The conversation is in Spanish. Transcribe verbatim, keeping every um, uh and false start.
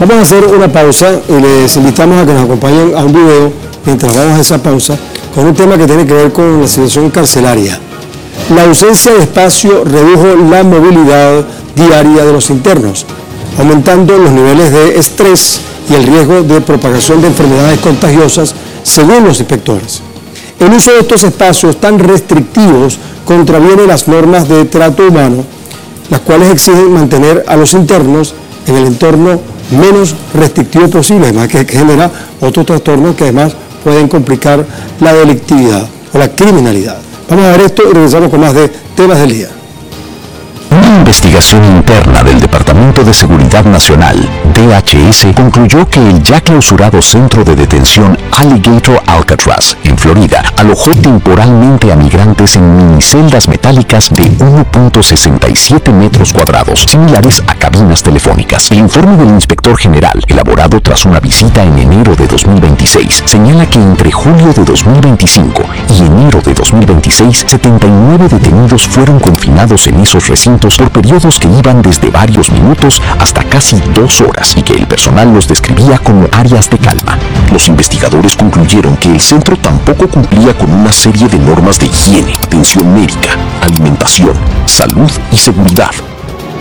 Vamos a hacer una pausa y les invitamos a que nos acompañen a un video mientras vamos a esa pausa con un tema que tiene que ver con la situación carcelaria. La ausencia de espacio redujo la movilidad diaria de los internos, aumentando los niveles de estrés y el riesgo de propagación de enfermedades contagiosas, según los inspectores. El uso de estos espacios tan restrictivos contraviene las normas de trato humano, las cuales exigen mantener a los internos en el entorno menos restrictivo posible, además que genera otros trastornos que además pueden complicar la delictividad o la criminalidad. Vamos a ver esto y regresamos con más de temas del día. Una investigación interna del Departamento de Seguridad Nacional, D H S, concluyó que el ya clausurado centro de detención Alligator Alcatraz, en Florida, alojó temporalmente a migrantes en miniceldas metálicas de uno punto sesenta y siete metros cuadrados, similares a cabinas telefónicas. El informe del inspector general, elaborado tras una visita en enero de dos mil veintiséis, señala que entre julio de dos mil veinticinco y enero de dos mil veintiséis, setenta y nueve detenidos fueron confinados en esos recintos por periodos que iban desde varios minutos hasta casi dos horas y que el personal los describía como áreas de calma. Los investigadores concluyeron que el centro tampoco cumplía con una serie de normas de higiene, atención médica, alimentación, salud y seguridad.